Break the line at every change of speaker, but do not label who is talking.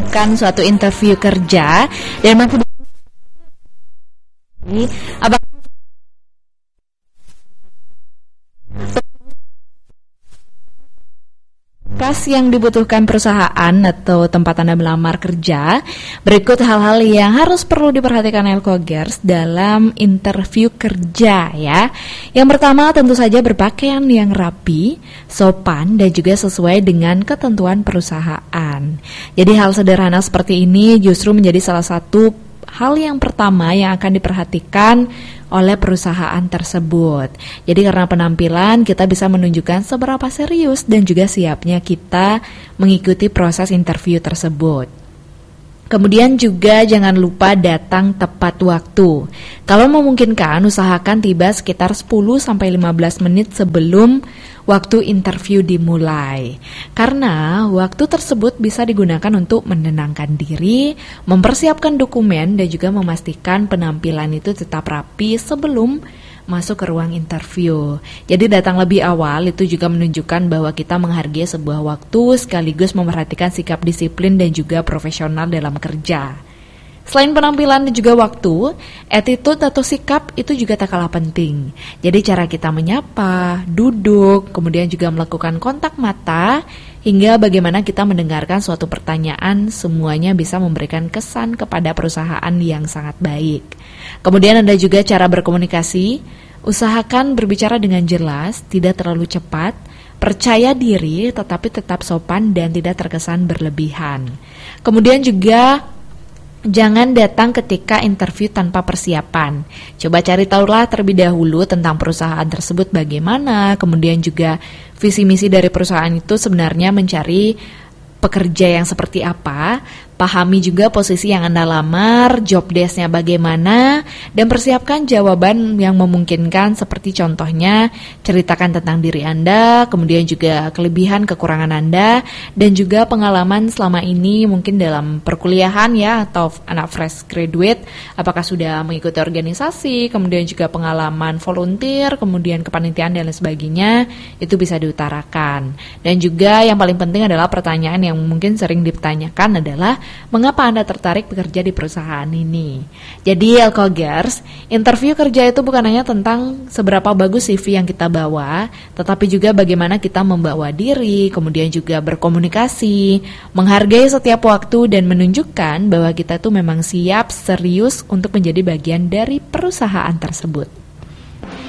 melakukan suatu interview kerja dan mampu apakah berkas yang dibutuhkan perusahaan atau tempat Anda melamar kerja. Berikut hal-hal yang harus perlu diperhatikan Elkogers dalam interview kerja ya. Yang pertama tentu saja berpakaian yang rapi, sopan dan juga sesuai dengan ketentuan perusahaan. Jadi hal sederhana seperti ini justru menjadi salah satu hal yang pertama yang akan diperhatikan oleh perusahaan tersebut. Jadi karena penampilan kita bisa menunjukkan seberapa serius dan juga siapnya kita mengikuti proses interview tersebut. Kemudian juga jangan lupa datang tepat waktu. Kalau memungkinkan, usahakan tiba sekitar 10-15 menit sebelum waktu interview dimulai. Karena waktu tersebut bisa digunakan untuk menenangkan diri, mempersiapkan dokumen, dan juga memastikan penampilan itu tetap rapi sebelum masuk ke ruang interview. Jadi datang lebih awal itu juga menunjukkan bahwa kita menghargai sebuah waktu sekaligus memperhatikan sikap disiplin dan juga profesional dalam kerja. Selain penampilan dan juga waktu, attitude atau sikap itu juga tak kalah penting. Jadi cara kita menyapa, duduk, kemudian juga melakukan kontak mata, hingga bagaimana kita mendengarkan suatu pertanyaan, semuanya bisa memberikan kesan kepada perusahaan yang sangat baik. Kemudian ada juga cara berkomunikasi, usahakan berbicara dengan jelas, tidak terlalu cepat, percaya diri tetapi tetap sopan dan tidak terkesan berlebihan. Kemudian juga jangan datang ketika interview tanpa persiapan. Coba cari tahulah terlebih dahulu tentang perusahaan tersebut bagaimana, kemudian juga visi misi dari perusahaan itu sebenarnya mencari pekerja yang seperti apa. Pahami juga posisi yang Anda lamar, job desk-nya bagaimana, dan persiapkan jawaban yang memungkinkan seperti contohnya ceritakan tentang diri Anda, kemudian juga kelebihan kekurangan Anda, dan juga pengalaman selama ini mungkin dalam perkuliahan ya, atau anak fresh graduate, apakah sudah mengikuti organisasi, kemudian juga pengalaman volunteer, kemudian kepanitiaan dan lain sebagainya, itu bisa diutarakan. Dan juga yang paling penting adalah pertanyaan yang mungkin sering ditanyakan adalah mengapa Anda tertarik bekerja di perusahaan ini? Jadi Elkogers, interview kerja itu bukan hanya tentang seberapa bagus CV yang kita bawa, tetapi juga bagaimana kita membawa diri, kemudian juga berkomunikasi, menghargai setiap waktu dan menunjukkan bahwa kita itu memang siap serius untuk menjadi bagian dari perusahaan tersebut.